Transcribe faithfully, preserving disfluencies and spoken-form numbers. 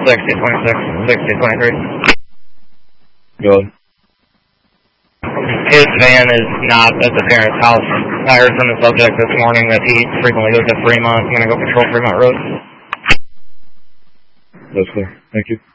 sixty twenty-six, sixty twenty-three. Go ahead. His van is not at the parents' house. I heard from the subject this morning that he frequently goes to Fremont. I'm going to go patrol Fremont Road. That's clear. Thank you.